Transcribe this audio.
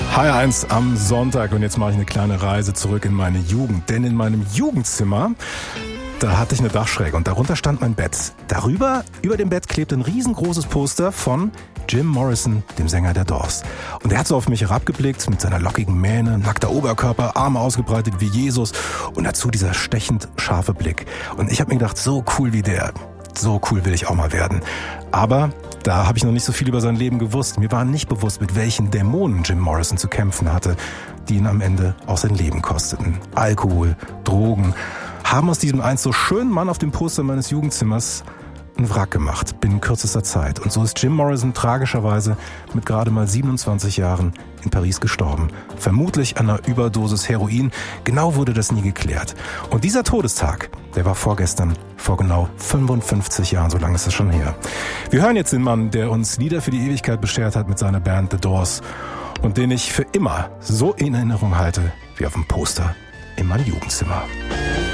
HR1 am Sonntag und jetzt mache ich eine kleine Reise zurück in meine Jugend. Denn in meinem Jugendzimmer, da hatte ich eine Dachschräge und darunter stand mein Bett. Über dem Bett klebte ein riesengroßes Poster von Jim Morrison, dem Sänger der Doors. Und er hat so auf mich herabgeblickt mit seiner lockigen Mähne, nackter Oberkörper, Arme ausgebreitet wie Jesus und dazu dieser stechend scharfe Blick. Und ich habe mir gedacht, so cool wie der, so cool will ich auch mal werden. Aber da habe ich noch nicht so viel über sein Leben gewusst. Mir war nicht bewusst, mit welchen Dämonen Jim Morrison zu kämpfen hatte, die ihn am Ende auch sein Leben kosteten. Alkohol, Drogen haben aus diesem einst so schönen Mann auf dem Poster meines Jugendzimmers ein Wrack gemacht, binnen kürzester Zeit. Und so ist Jim Morrison tragischerweise mit gerade mal 27 Jahren in Paris gestorben. Vermutlich an einer Überdosis Heroin. Genau wurde das nie geklärt. Und dieser Todestag, der war vorgestern, vor genau 55 Jahren, so lange ist es schon her. Wir hören jetzt den Mann, der uns Lieder für die Ewigkeit beschert hat mit seiner Band The Doors und den ich für immer so in Erinnerung halte wie auf dem Poster in meinem Jugendzimmer.